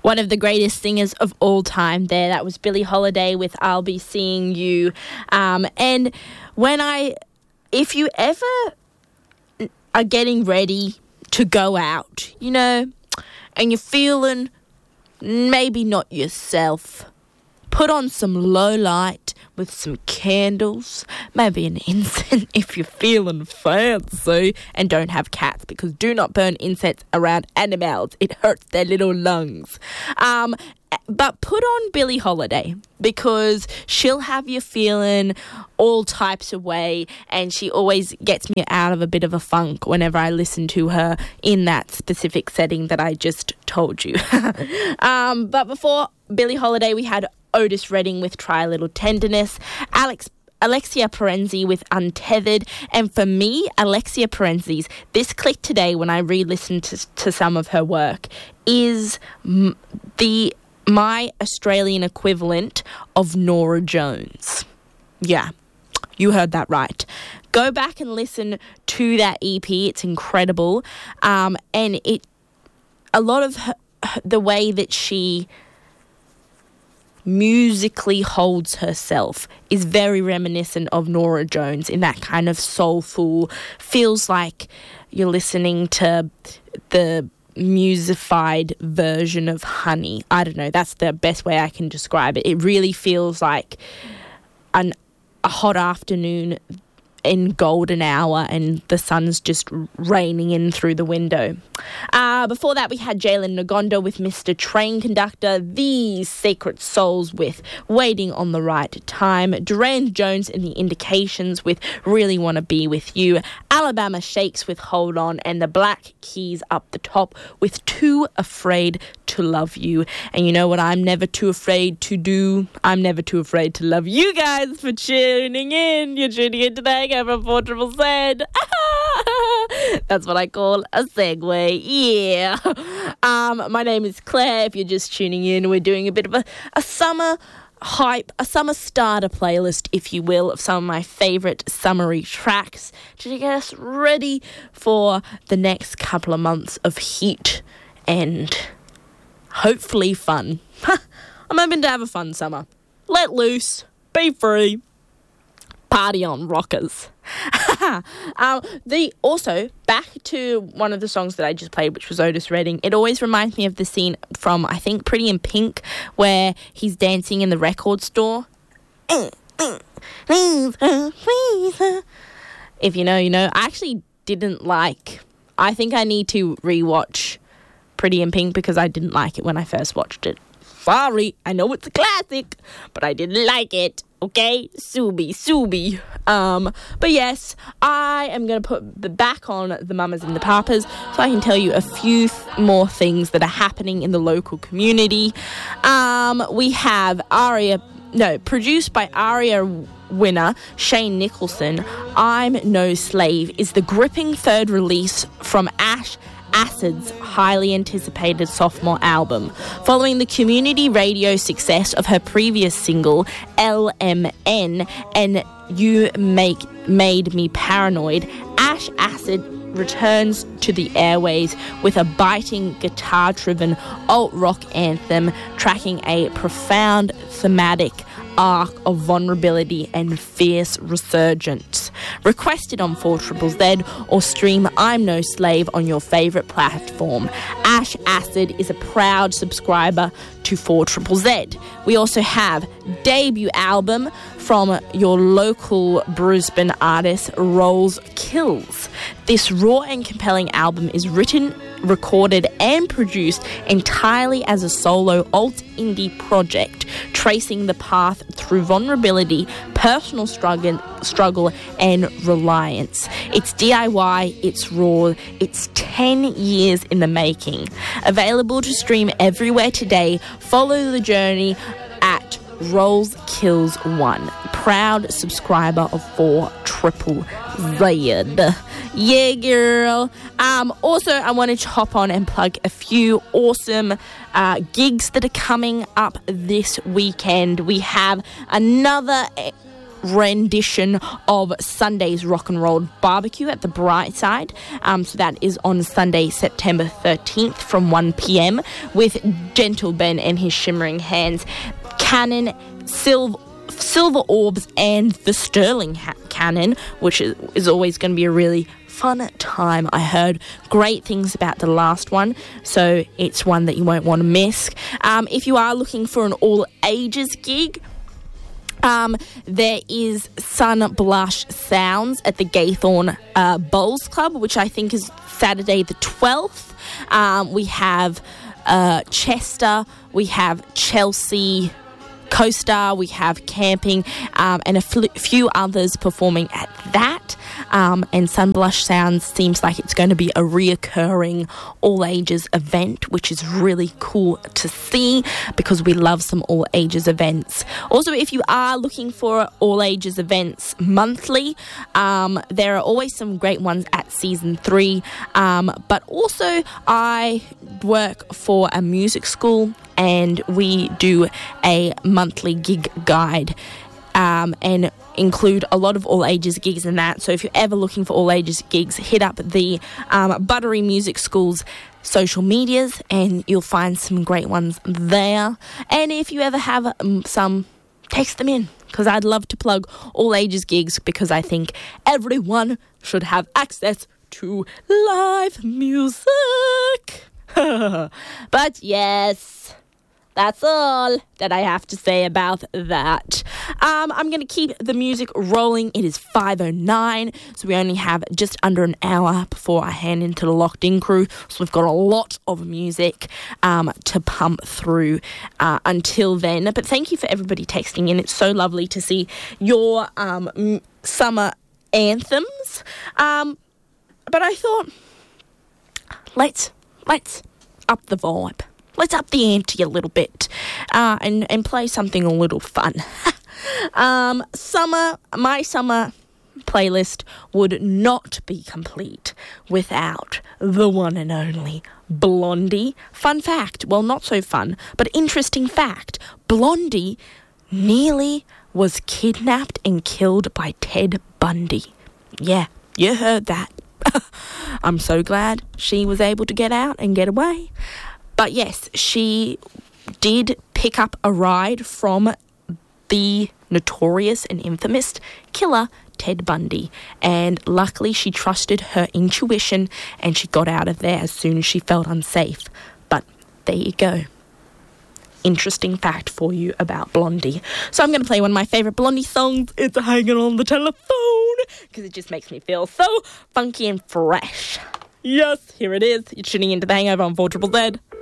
One of the greatest singers of all time there. That was Billie Holiday with I'll Be Seeing You. And if you ever are getting ready to go out, and you're feeling maybe not yourself, put on some low light with some candles, maybe an incense if you're feeling fancy, and don't have cats, because do not burn incense around animals. It hurts their little lungs. But put on Billie Holiday, because she'll have you feeling all types of way, and she always gets me out of a bit of a funk whenever I listen to her in that specific setting that I just told you. But before Billie Holiday, we had Otis Redding with Try a Little Tenderness, Alexia Parenzi with Untethered, and for me, Alexia Parenzi's This Clicked Today when I re-listened to some of her work is my Australian equivalent of Norah Jones. Yeah, you heard that right. Go back and listen to that EP. It's incredible. And a lot of the way that she musically holds herself is very reminiscent of Norah Jones, in that kind of soulful, feels like you're listening to the musified version of Honey. I don't know, that's the best way I can describe it. It really feels like a hot afternoon in golden hour and the sun's just raining in through the window. Before that, we had Jalen Ngonda with Mr. Train Conductor, These Secret Souls with Waiting on the Right Time, Durand Jones and the Indications with Really Want to Be With You, Alabama Shakes with Hold On, and the Black Keys up the top with Too Afraid to Love You. And you know what I'm never too afraid to do? I'm never too afraid to love you guys for tuning in. You're tuning in today from 4ZZZ. That's what I call a segue. Yeah. My name is Claire. If you're just tuning in, we're doing a bit of a summer hype, a summer starter playlist, if you will, of some of my favourite summery tracks to get us ready for the next couple of months of heat and hopefully fun. I'm hoping to have a fun summer. Let loose. Be free. Party on, rockers. Also, back to one of the songs that I just played, which was Otis Redding. It always reminds me of the scene from, I think, Pretty in Pink, where he's dancing in the record store. If you know, you know. I actually I think I need to rewatch Pretty in Pink because I didn't like it when I first watched it. Sorry, I know it's a classic, but I didn't like it. Okay, Subi. But yes, I am going to put back on the Mamas and the Papas so I can tell you a few more things that are happening in the local community. We have produced by Aria winner Shane Nicholson, I'm No Slave is the gripping third release from Ash Acid's highly anticipated sophomore album. Following the community radio success of her previous single, LMN, and You Made Me Paranoid, Ash Acid returns to the airways with a biting guitar-driven alt-rock anthem tracking a profound thematic arc of vulnerability and fierce resurgence. Requested on 4ZZZ or stream I'm No Slave on your favourite platform. Ash Acid is a proud subscriber to 4ZZZ. We also have debut album from your local Brisbane artist Rolls Kills. This raw and compelling album is written, recorded and produced entirely as a solo alt-indie project, tracing the path through vulnerability, personal struggle and reliance. It's DIY, it's raw, it's 10 years in the making. Available to stream everywhere today. Follow the journey at Rolls Kills 1. Proud subscriber of 4ZZZ. Yeah, girl. Also, I wanted to hop on and plug a few awesome gigs that are coming up this weekend. We have another rendition of Sunday's Rock and Roll Barbecue at the Brightside. So that is on Sunday, September 13th from 1 p.m. with Gentle Ben and his Shimmering Hands, Cannon, Silver Orbs, and the Sterling Cannon, which is always going to be a really fun time. I heard great things about the last one, so it's one that you won't want to miss. If you are looking for an all-ages gig, there is Sun Blush Sounds at the Gaythorne Bowls Club, which I think is Saturday the 12th. We have Chester, we have Chelsea, CoStar, we have Camping, and a few others performing at that. And Sunblush Sounds seems like it's going to be a reoccurring all-ages event, which is really cool to see because we love some all-ages events. Also, if you are looking for all-ages events monthly, there are always some great ones at Season 3. But also, I work for a music school and we do a monthly gig guide and include a lot of all-ages gigs in that. So if you're ever looking for all-ages gigs, hit up the Buttery Music School's social medias and you'll find some great ones there. And if you ever have some, text them in because I'd love to plug all-ages gigs because I think everyone should have access to live music. But yes, that's all that I have to say about that. I'm going to keep the music rolling. It is 5:09, so we only have just under an hour before I hand into the locked-in crew. So we've got a lot of music to pump through until then. But thank you for everybody texting in. It's so lovely to see your summer anthems. But I thought, let's up the vibe. Let's up the ante a little bit and play something a little fun. My summer playlist would not be complete without the one and only Blondie. Fun fact, well, not so fun, but interesting fact, Blondie nearly was kidnapped and killed by Ted Bundy. Yeah, you heard that. I'm so glad she was able to get out and get away. But yes, she did pick up a ride from the notorious and infamous killer, Ted Bundy. And luckily, she trusted her intuition and she got out of there as soon as she felt unsafe. But there you go. Interesting fact for you about Blondie. So I'm going to play one of my favourite Blondie songs. It's Hanging on the Telephone because it just makes me feel so funky and fresh. Yes, here it is. You're tuning into The Hangover on 4ZZZ.